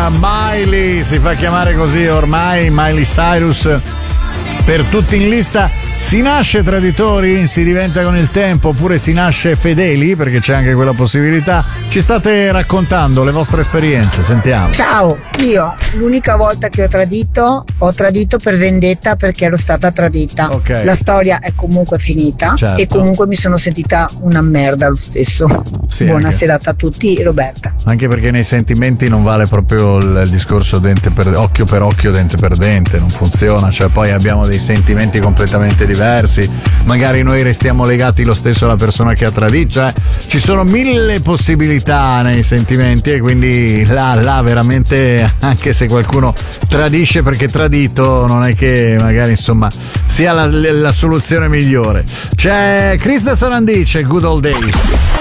Miley, si fa chiamare così ormai, Miley Cyrus, per tutti in lista. Si nasce traditori? Si diventa con il tempo, oppure si nasce fedeli? Perché c'è anche quella possibilità. Ci state raccontando le vostre esperienze, sentiamo. Ciao, io l'unica volta che ho tradito per vendetta, perché ero stata tradita. Okay. La storia è comunque finita, certo. E comunque mi sono sentita una merda lo stesso. Sì, Buona anche. serata a tutti, Roberta. Anche perché nei sentimenti non vale proprio il discorso occhio per occhio, dente per dente, non funziona, cioè poi abbiamo dei sentimenti completamente diversi, magari noi restiamo legati lo stesso alla persona che ha tradito, cioè ci sono mille possibilità nei sentimenti, e quindi là veramente, anche se qualcuno tradisce perché tradito, non è che magari insomma sia la soluzione migliore. C'è Chris da Sarandice, Good Old Days.